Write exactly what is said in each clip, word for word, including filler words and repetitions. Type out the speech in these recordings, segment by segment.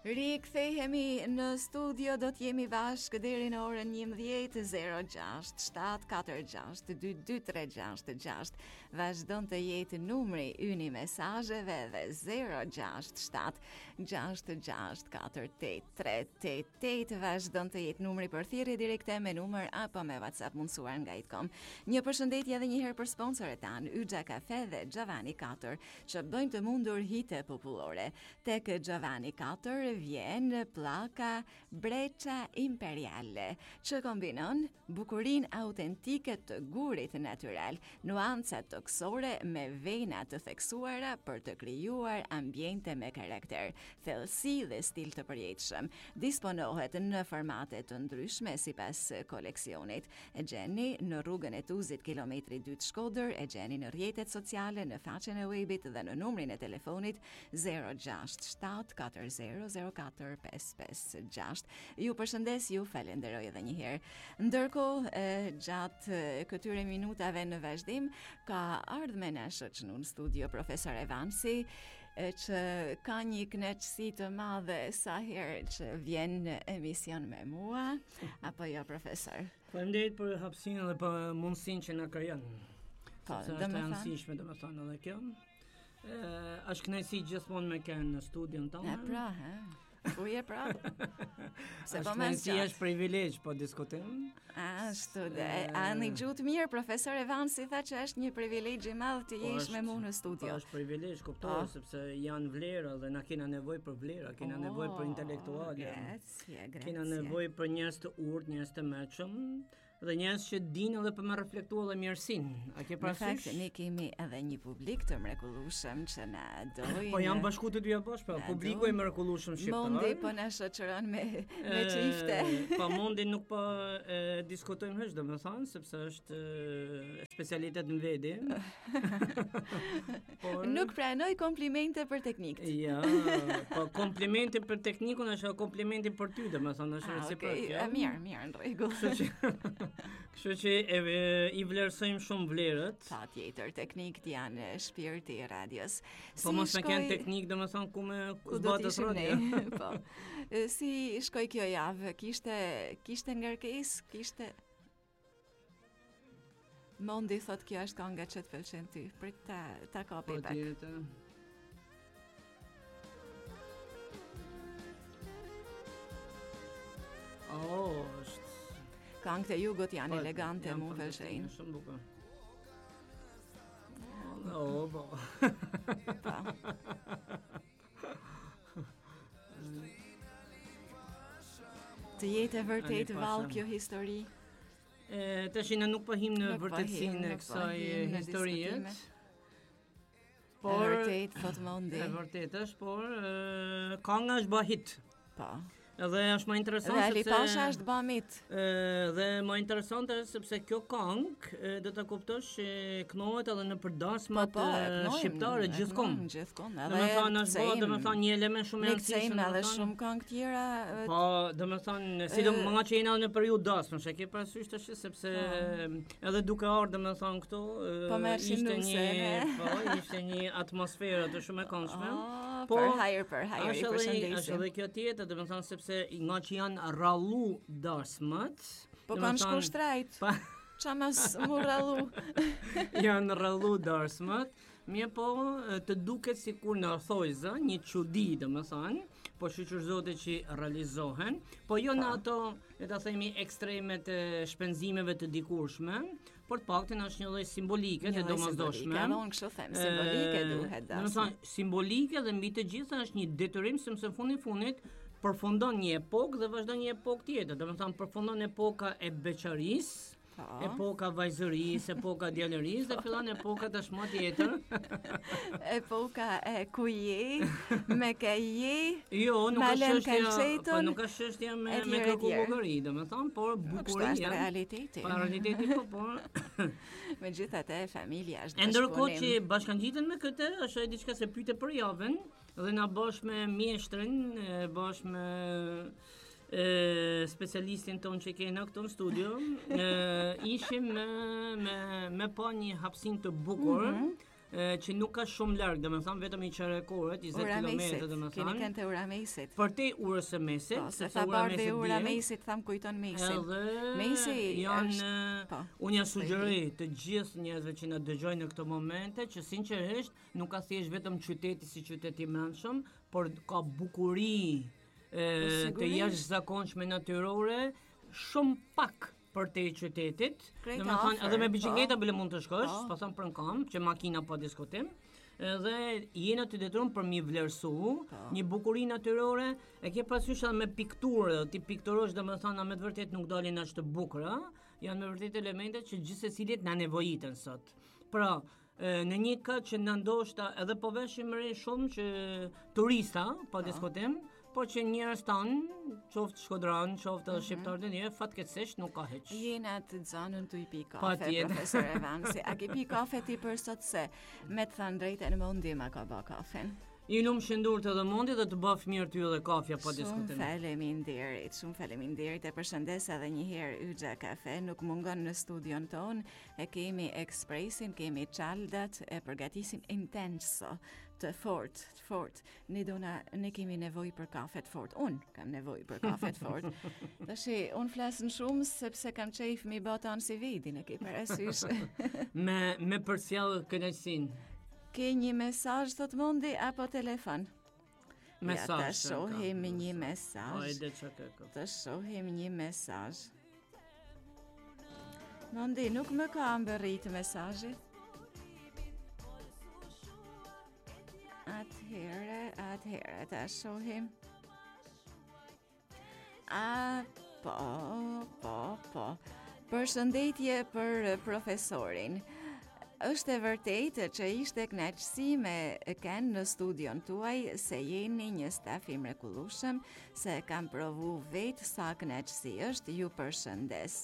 Rikthehemi në studio, do t'jemi bashkë deri në orën njëmbëdhjetë zero gjasht shtat katër gjasht dy dy tre gjasht gjasht. Vazhdon të jetë numri yni mesazheve dhe zero gjasht shtat gjasht gjasht katër tetë tre tetë tetë. Vazhdon të jetë numri për thirrje direkte me numër apo me WhatsApp mundsuar nga i të kom. Një përshëndetje edhe një herë për sponsorët tanë, Yxha Cafe dhe Giovanni katër, që bëjnë të mundur hite popullore. Tek Giovanni katër vjen pllaka Breccia Imperiale, që kombinon bukurinë autentike të gurit natyral, nuanca toksore me vena të theksuara për të krijuar ambiente me karakter, thellësi dhe stil të përjetshëm. Disponohet në formate të ndryshme sipas koleksionit. E gjeni në rrugën e Tuzit, kilometri dy të Shkodër, e gjeni në rrjetet sociale, në faqen e webit dhe në numrin e telefonit zero gjasht shtat katër zero zero katër pesë pesë gjasht. Ju përshëndes, ju falenderoj edhe një herë. Ndërkohë, gjatë këtyre minutave në vazhdim, ka ardhur me na shoqënu në studio profesor Evansi, që ka një kënaqësi të madhe sa herë që vjen në emision me mua, apo jo profesor? Faleminderit për hapësinë dhe për mundësinë që na krijon. Po, do të rëndësishme domethënë edhe kjo. Ë, është kënaqësi gjithmonë me kënë në studion tonë. E pra, ha. Uje pra. Se po më si është privilegj, po diskutojmë. Ashtu dhe a një gjutë mirë, profesor Evansi tha që është një privilegj i madh të jesh me mua në studio. Po është privilegj, kuptoj, sepse janë vlera dhe na kena nevojë për vlera, kena nevojë për intelektuale. Grazie, grazie. Kena nevojë për njerëz të urtë, njerëz të mëshëm dhe njerëz që dinë edhe për me reflektuar dhe mirësinë. A ke parasysh? Në fakt, ne kemi edhe një publik të mrekullueshëm që na dojnë. Po janë bashku të dyja bosh, po publiku i mrekullueshëm shqiptar. Mondi po na shoqëron me me çifte. Po Mondi nuk po e, diskutojmë hiç, domethënë, sepse është e, specialitet në vedi. Por nuk pranoj komplimente për teknikët. Ja, po komplimenti për teknikun është komplimenti për ty, domethënë, është reciprok. Okej, mirë, mirë, në rregull. Kështu që Kështu që e, e, i vlerësojmë shumë vlerët. Patjetër, teknikët janë shpirti i radios. Po si mos me shkoj... kënë teknik, domethënë ku me ku zbatës radio. Po. Si shkoi kjo javë? Kishte kishte ngarkesë, kishte Mondi thot kjo është kënga që të pëlqen ty. Prit ta ta kapi pak. Patjetër. Oh, është Këngët e jugut janë elegante, mu pëlqejnë. Shumë bukur. Oh, po. Po. Të jetë e vërtet vallë kjo histori. E, tash ne nuk po him në vërtetësinë e kësaj historie. Por vërtet thot Mondi. E vërtet është, por e, kënga është bë hit. Po. Edhe është më interesant sepse Dhe Pasha është bamit. Dhe më interesant është sepse kjo këngë do ta kuptosh që knohet edhe në përdasmat po, po, shqiptare gjithkohë. Gjithkohë. Domethënë është bë, domethënë një element shumë i rëndësishëm. Ne edhe shumë këngë tjera. Po, domethënë, sidomos që jena në periudhë dasmësh, e ke parasysh tash sepse edhe duke ardhur domethënë këtu ishte një, po, ishte një atmosferë të shumë e këndshme. Po, për hajër, për hajër, i përshëndesim. Është edhe kjo tjetër, domethënë sepse nga që janë rallu dasmat. Po kanë shku shtrajt. Pa... Qa mas mu rallu. Janë rallu dasmat. Mje po të duket si kur në thojza, një qudi dhe më thanë, po shqyqërzote që realizohen, po jo në ato, e të themi, ekstremet e shpenzimeve të dikurshme, por të paktin është një lloj simbolike të domosdoshme. Një lloj simbolike, unë kështu them, simbolike duhet dasma. Në thënë, simbolike dhe mbi të gjitha është një detyrim, se mëse fundi funit, përfundon një epokë dhe vazhdon një epokë tjetër. Do të thënë përfundon epoka e beqarisë, epoka vajzërisë, epoka djalërisë dhe fillon epoka tashmë tjetër. Epoka e ku je, me ka je. Jo, nuk është çështja, po nuk është çështja me me kokugori, domethënë, por bukuria. Është realiteti. Po realiteti po, por megjithatë familja është. Ndërkohë që bashkangjiten me këtë, është edhe diçka se pyete për javën dhe na bosh me mjeshtrin, bosh me e, specialistin ton që kena këtu në studio, e, ishim me, me, me pa një hapësim të bukur, mm-hmm. e, që nuk ka shumë larg, domethënë vetëm i qerekoret, njëzet kilometra domethënë. Keni kënë të ura mesit. Për te urës së mesit, po, se tha bardhi ura mesit, tham kujton mesin. Edhe mesi janë, është, po, unë ja sugjeroj të gjithë njerëzve që na dëgjojnë në këto momente që sinqerisht nuk ka thjesht vetëm qyteti si qytet i mendshëm, por ka bukuri e, të jashtëzakonshme natyrore, shumë pak për te qytetit. Domethënë edhe me biçikleta bile mund të shkosh, pa thënë për në kam, që makina pa diskutim. Edhe jena të detyruar për mi vlerësu një bukuri natyrore, e ke parasysh edhe me pikturë, ti pikturosh domethënë me të vërtet nuk dalin as të bukura, janë me vërtet elemente që gjithsecilit na nevojiten sot. Pra, në një këtë që na ndoshta edhe po veshim re shumë që turista, pa diskutim, po që njerëz tanë, qoftë shkodran, qoftë edhe shqiptarë të njerë, fatkeqësisht nuk ka hiç. Jena të zanën të i pi kafe, profesor Evansi. A ke pi kafe ti për sot se me të thënë drejtën mundi ma ka bë kafen? I lumë shëndur të dhe mundi dhe të bëf mirë ty edhe kafja pa diskutim. Shumë faleminderit, shumë faleminderit, e përshëndes edhe një herë Yxha Kafe, nuk mungon në studion ton, e kemi ekspresin, kemi qaldat, e përgatisim intenso, të fort, të fort. Ne dona, ne kemi nevojë për kafe të fort. Unë kam nevojë për kafe të fort. Tashi, unë flasën shumë sepse kam qejf mi botan si vidin, e ke parasysh. me me përsjell kënaqësinë. Ke një mesazh thot mundi apo telefon? Mesazh. Ja, të shohim një mesazh. Hajde çka ka. Të shohim një mesazh. Mundi nuk më ka mbërrit mesazhi. Atëhere, atëhere, të shohim. A, po, po, po. Përshëndetje për profesorin. Është e vërtetë që ishte kënaqësi me kënë në studion tuaj, se jeni një staf i mrekullueshëm, se kam provu vetë sa kënaqësi është, ju përshëndes.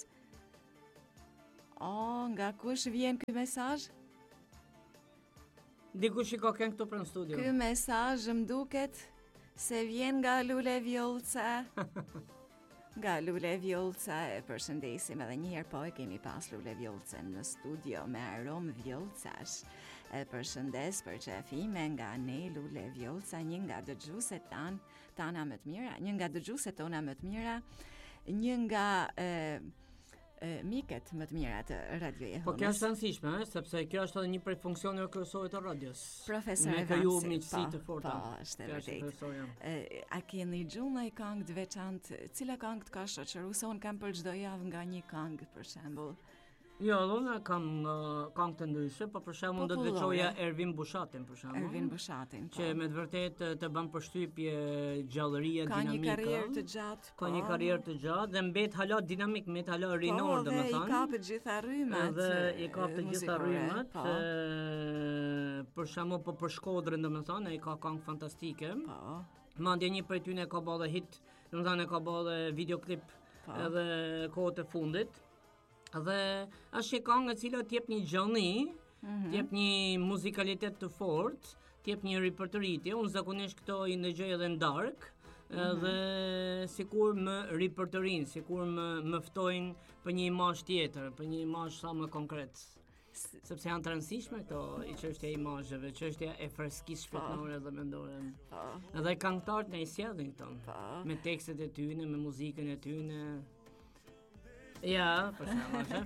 O, nga kush vjen ky mesazh? Dikush i ka kënë këtu për në studio. Ky mesazh më duket se vjen nga Lule Vjollca. Nga Lule Vjollca, e përshëndesim edhe një herë, po e kemi pas Lule Vjollca në studio me aromë vjollcash. E përshëndes për qefime nga ne Lule Vjollca, një nga dëgjuesit tan, tana më të mira, një nga dëgjuesit tona më të mira, një nga e, E, miket më të mira të Radio e Honës. Po kjo është rëndësishme, eh? Sepse kjo është edhe një prej funksioneve kryesore të radios. Profesor Evansi. Me ka ju miqësi të forta. Po, është e vërtetë. A keni gjumë në i këngë të veçantë, cila këngë të ka shoqëruar? Se unë kam për çdo javë nga një këngë, për shembull. Jo, unë kam uh, këngë të ndryshe, po për shembull do të dëgjoja Ervin Bushatin, për shembull. Ervin Bushatin, po. Që me të vërtetë të bën përshtypje gjallëria, ka dinamika. Ka një karrierë të gjatë, po. Ka një karrierë të gjatë dhe mbet hala dinamik, mbet hala rinor, domethënë. Po, dhe i ka të gjitha rrymat. Dhe i ka të gjitha rrymat. Po. Për shembull po për Shkodrën, domethënë, ai ka këngë fantastike. Po. Mandje një prej tyre ka bërë hit, domethënë ka bërë videoklip po. Edhe kohët e fundit. Dhe është një këngë e cila t'jep një gjallëni, mm-hmm. t'jep një muzikalitet të fortë, t'jep një ripërtëritje. Unë zakonisht këto i ndëgjoj edhe në darkë, mm-hmm. dhe sikur më ripërtërin, sikur më më ftojnë për një imazh tjetër, për një imazh sa më konkret. Sepse janë të rëndësishme këto i çështja e imazheve, çështja e freskisë shpirtërore dhe mendore. Po. Edhe këngëtarët ne i sjellin këto. Me tekstet e tyre, me muzikën e tyre. Ja, për shembull.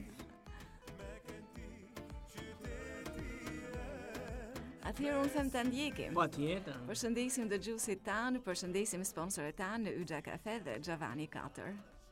Atëherë unë them të ndjekim. Po tjetër. Përshëndesim dëgjuesit tanë, përshëndesim sponsorët tanë, Yxha Kafe dhe Xhavani katër.